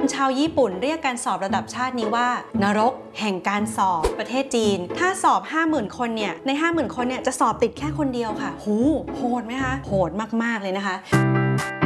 ชาวญี่ปุ่นเรียกการสอบระดับชาตินี้ว่านรกแห่งการสอบประเทศจีนถ้าสอบ 50,000 คนเนี่ยใน 50,000 คนเนี่ยจะสอบติดแค่คนเดียวค่ะหูโหดไหมคะโหดมากๆเลยนะคะ